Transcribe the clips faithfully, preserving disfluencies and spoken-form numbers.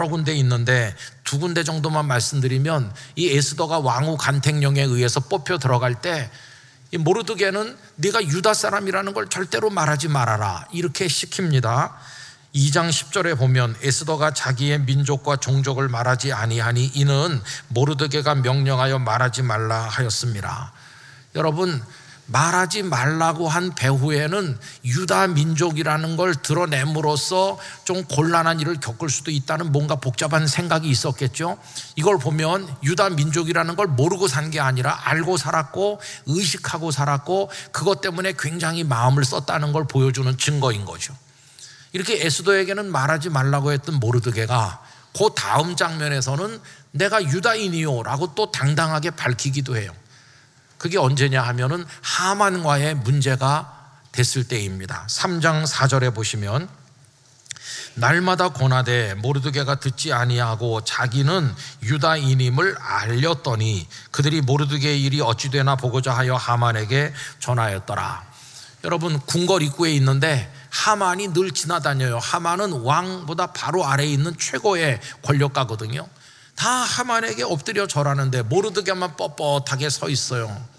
여러 군데 있는데 두 군데 정도만 말씀드리면, 이 에스더가 왕후 간택령에 의해서 뽑혀 들어갈 때 이 모르드게는 네가 유다 사람이라는 걸 절대로 말하지 말아라 이렇게 시킵니다. 이 장 십 절에 보면 에스더가 자기의 민족과 종족을 말하지 아니하니 이는 모르드게가 명령하여 말하지 말라 하였습니다. 여러분, 말하지 말라고 한 배후에는 유다 민족이라는 걸 드러냄으로써 좀 곤란한 일을 겪을 수도 있다는 뭔가 복잡한 생각이 있었겠죠. 이걸 보면 유다 민족이라는 걸 모르고 산 게 아니라 알고 살았고 의식하고 살았고 그것 때문에 굉장히 마음을 썼다는 걸 보여주는 증거인 거죠. 이렇게 에스더에게는 말하지 말라고 했던 모르드게가 그 다음 장면에서는 내가 유다인이요 라고 또 당당하게 밝히기도 해요. 그게 언제냐 하면은 하만과의 문제가 됐을 때입니다. 삼 장 사 절에 보시면 날마다 고나되 모르드게가 듣지 아니하고 자기는 유다인임을 알렸더니 그들이 모르드게의 일이 어찌 되나 보고자 하여 하만에게 전하였더라. 여러분, 궁궐 입구에 있는데 하만이 늘 지나다녀요. 하만은 왕보다 바로 아래에 있는 최고의 권력가거든요. 다 하만에게 엎드려 절하는데 모르드게만 뻣뻣하게 서 있어요.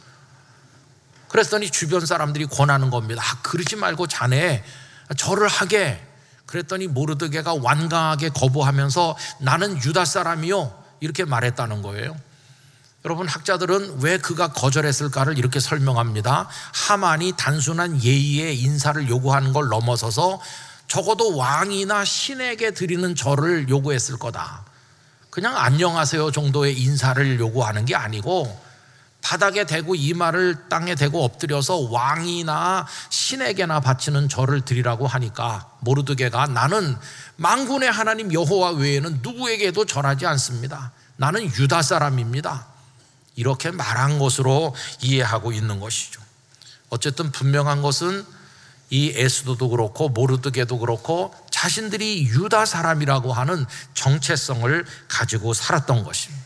그랬더니 주변 사람들이 권하는 겁니다. 아, 그러지 말고 자네 절을 하게. 그랬더니 모르드게가 완강하게 거부하면서 나는 유다 사람이요 이렇게 말했다는 거예요. 여러분, 학자들은 왜 그가 거절했을까를 이렇게 설명합니다. 하만이 단순한 예의의 인사를 요구하는 걸 넘어서서 적어도 왕이나 신에게 드리는 절을 요구했을 거다. 그냥 안녕하세요 정도의 인사를 요구하는 게 아니고 바닥에 대고 이마를 땅에 대고 엎드려서 왕이나 신에게나 바치는 절을 드리라고 하니까 모르드게가 나는 만군의 하나님 여호와 외에는 누구에게도 절하지 않습니다. 나는 유다 사람입니다. 이렇게 말한 것으로 이해하고 있는 것이죠. 어쨌든 분명한 것은 이 에스더도 그렇고 모르드게도 그렇고 자신들이 유다 사람이라고 하는 정체성을 가지고 살았던 것입니다.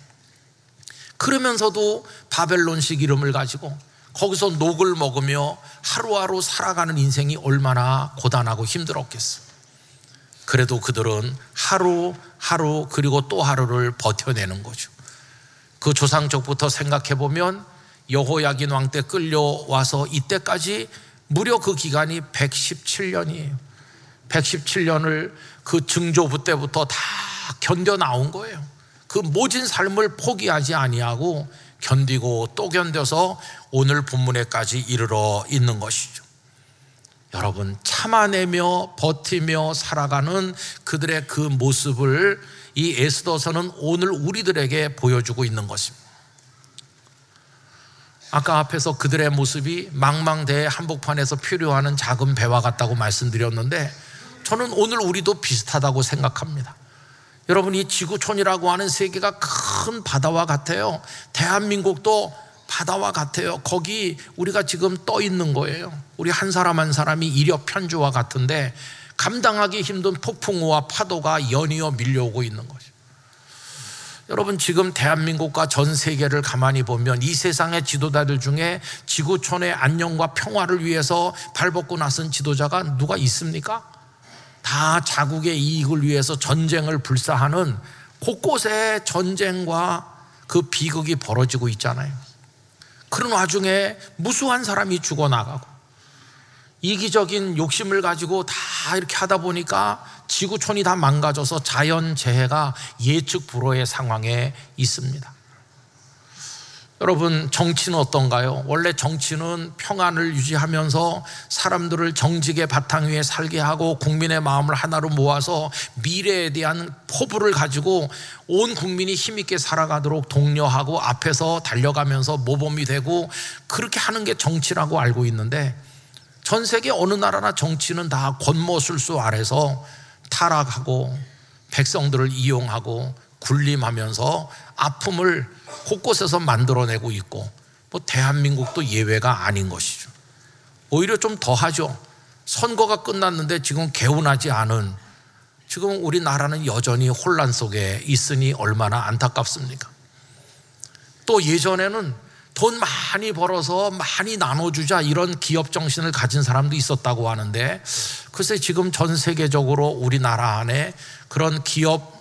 그러면서도 바벨론식 이름을 가지고 거기서 녹을 먹으며 하루하루 살아가는 인생이 얼마나 고단하고 힘들었겠어요. 그래도 그들은 하루하루 그리고 또 하루를 버텨내는 거죠. 그 조상적부터 생각해보면 여호야긴 왕 때 끌려와서 이때까지 무려 그 기간이 백십칠 년이에요. 백십칠 년을 그 증조부 때부터 다 견뎌 나온 거예요. 그 모진 삶을 포기하지 아니하고 견디고 또 견뎌서 오늘 본문에까지 이르러 있는 것이죠. 여러분, 참아내며 버티며 살아가는 그들의 그 모습을 이 에스더서는 오늘 우리들에게 보여주고 있는 것입니다. 아까 앞에서 그들의 모습이 망망대해 한복판에서 표류하는 작은 배와 같다고 말씀드렸는데 저는 오늘 우리도 비슷하다고 생각합니다. 여러분, 이 지구촌이라고 하는 세계가 큰 바다와 같아요. 대한민국도 바다와 같아요. 거기 우리가 지금 떠 있는 거예요. 우리 한 사람 한 사람이 이력 편주와 같은데 감당하기 힘든 폭풍우와 파도가 연이어 밀려오고 있는 거죠. 여러분, 지금 대한민국과 전 세계를 가만히 보면 이 세상의 지도자들 중에 지구촌의 안녕과 평화를 위해서 발벗고 나선 지도자가 누가 있습니까? 다 자국의 이익을 위해서 전쟁을 불사하는 곳곳에 전쟁과 그 비극이 벌어지고 있잖아요. 그런 와중에 무수한 사람이 죽어나가고 이기적인 욕심을 가지고 다 이렇게 하다 보니까 지구촌이 다 망가져서 자연재해가 예측 불허의 상황에 있습니다. 여러분, 정치는 어떤가요? 원래 정치는 평안을 유지하면서 사람들을 정직의 바탕 위에 살게 하고 국민의 마음을 하나로 모아서 미래에 대한 포부를 가지고 온 국민이 힘있게 살아가도록 독려하고 앞에서 달려가면서 모범이 되고 그렇게 하는 게 정치라고 알고 있는데 전 세계 어느 나라나 정치는 다 권모술수 아래서 타락하고 백성들을 이용하고 군림하면서 아픔을 곳곳에서 만들어내고 있고 뭐 대한민국도 예외가 아닌 것이죠. 오히려 좀 더하죠. 선거가 끝났는데 지금 개운하지 않은 지금 우리나라는 여전히 혼란 속에 있으니 얼마나 안타깝습니까? 또 예전에는 돈 많이 벌어서 많이 나눠주자 이런 기업 정신을 가진 사람도 있었다고 하는데 글쎄 지금 전 세계적으로 우리나라 안에 그런 기업